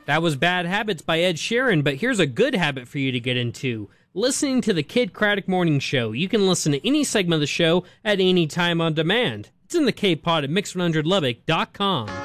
That was Bad Habits by Ed Sheeran, but here's a good habit for you to get into. Listening to the Kid Craddock Morning Show. You can listen to any segment of the show at any time on demand. It's in the K-Pod at Mix100Lubbock.com.